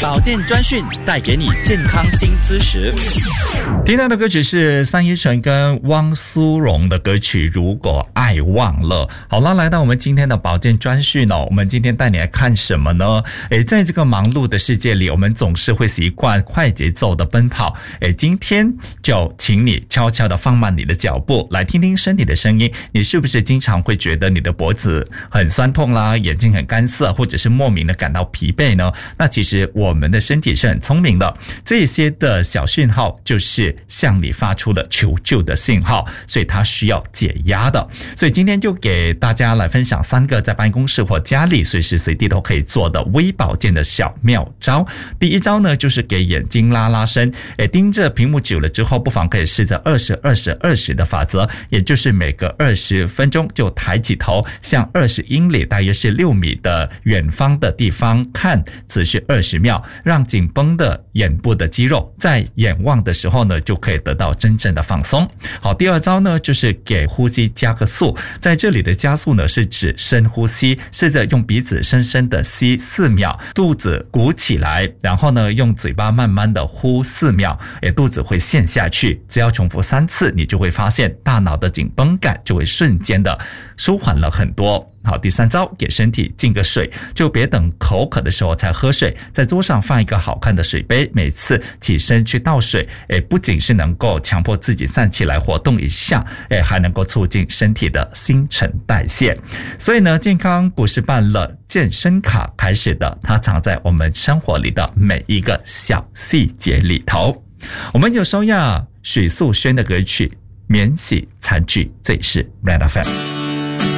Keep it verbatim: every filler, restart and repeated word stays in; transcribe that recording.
保健专讯，带给你健康新知识。 听到的歌曲是三一晨跟汪苏泷的歌曲《如果爱忘了》。好了，来到我们今天的保健专讯哦，我们今天带你来看什么呢？诶，在这个忙碌的世界里，我们总是会习惯快节奏的奔跑。诶，今天就请你悄悄的放慢你的脚步，来听听身体的声音。你是不是经常会觉得你的脖子很酸痛啦，眼睛很干涩，或者是莫名的感到疲惫呢？那其实我们的身体是很聪明的，这些的小讯号就是向你发出了求救的信号，所以它需要解压的。所以今天就给大家来分享三个在办公室或家里随时随地都可以做的微保健的小妙招。第一招呢，就是给眼睛拉拉伸。诶，盯着屏幕久了之后，不妨可以试着二十二十二十的法则，也就是每隔二十分钟就抬起头，向二十英里大约是六米的远方的地方看，持续二十秒，让紧绷的眼部的肌肉在眼望的时候呢，就可以得到真正的放松。好，第二招呢，就是给呼吸加个速。在这里的加速呢，是指深呼吸，试着用鼻子深深的吸四秒，肚子鼓起来，然后呢，用嘴巴慢慢的呼四秒，也肚子会陷下去。只要重复三次，你就会发现大脑的紧绷感就会瞬间的舒缓了很多。好，第三招，给身体进个水，就别等口渴的时候才喝水，在桌上放一个好看的水杯，每次起身去倒水，诶，不仅是能够强迫自己站起来活动一下，诶，还能够促进身体的新陈代谢。所以呢，健康不是办了健身卡开始的，它藏在我们生活里的每一个小细节里头。我们有收呀许素轩的歌曲《免洗餐具》，这里是 Red F M。